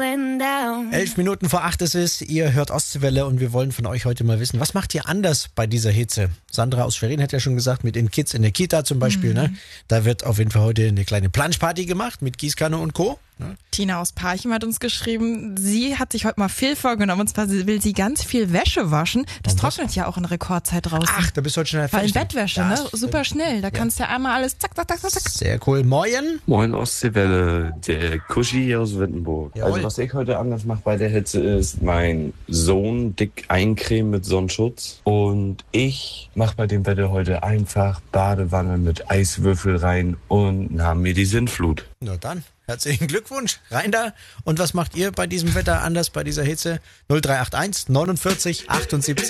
going down. 7:11 ist es, ihr hört Ostseewelle und wir wollen von euch heute mal wissen, was macht ihr anders bei dieser Hitze? Sandra aus Schwerin hat ja schon gesagt, mit den Kids in der Kita zum Beispiel, ne? Da wird auf jeden Fall heute eine kleine Planschparty gemacht mit Gießkanne und Co. Ne? Tina aus Parchim hat uns geschrieben, sie hat sich heute mal viel vorgenommen, und zwar will sie ganz viel Wäsche waschen. Das trocknet ja auch in Rekordzeit draußen. Ach, da bist du heute schnell Vor allem fertig. Bettwäsche, ne? Super schnell. Da kannst du ja einmal alles zack, zack, zack, zack, zack. Sehr cool. Moin. Moin Ostseewelle, der Kuschi aus Wittenburg. Jawohl. Also was ich heute anders mache bei der Hitze ist, mein Sohn dick eincremen mit Sonnenschutz und ich mache bei dem Wetter heute einfach Badewanne mit Eiswürfel rein und nahm mir die Sinnflut. Na dann, herzlichen Glückwunsch. Rein da. Und was macht ihr bei diesem Wetter anders, bei dieser Hitze? 0381 49 78